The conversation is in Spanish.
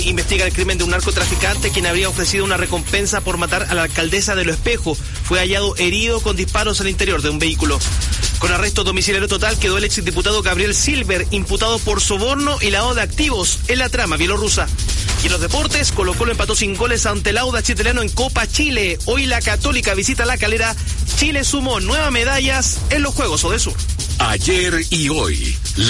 Investiga el crimen de un narcotraficante quien habría ofrecido una recompensa por matar a la alcaldesa de Lo Espejo. Fue hallado herido con disparos al interior de un vehículo. Con arresto domiciliario total quedó el exdiputado Gabriel Silver, imputado por soborno y lavado de activos en la trama bielorrusa. Y en los deportes, Colo-Colo empató sin goles ante el Audax Chileno en Copa Chile. Hoy la Católica visita La Calera. Chile sumó 9 medallas en los Juegos Odesur. Ayer y hoy.